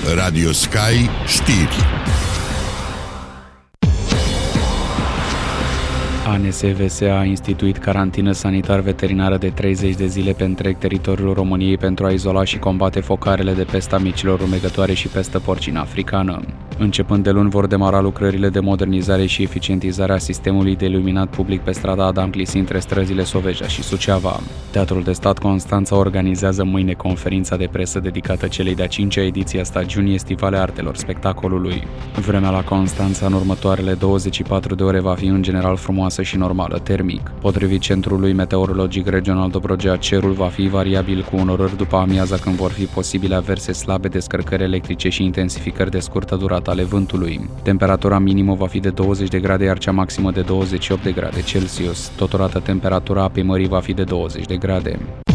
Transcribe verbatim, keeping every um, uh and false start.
Radio Sky Știri. A N S V S a instituit carantină sanitar-veterinară de treizeci de zile pe întreg teritoriul României pentru a izola și combate focarele de pestă a micilor rumegătoare și pestă porcină africană. Începând de luni vor demara lucrările de modernizare și eficientizare a sistemului de iluminat public pe strada Adam Clisi între străzile Soveja și Suceava. Teatrul de Stat Constanța organizează mâine conferința de presă dedicată celei de-a cincea ediție a stagiunii estivale artelor spectacolului. Vremea la Constanța în următoarele douăzeci și patru de ore va fi în general frumoasă și normală termic. Potrivit Centrului Meteorologic Regional Dobrogea, cerul va fi variabil cu unorări după amiaza când vor fi posibile averse slabe, descărcări electrice și intensificări de scurtă durată ale vântului. Temperatura minimă va fi de douăzeci de grade, iar cea maximă de douăzeci și opt de grade Celsius. Totodată temperatura apei mării va fi de douăzeci de grade.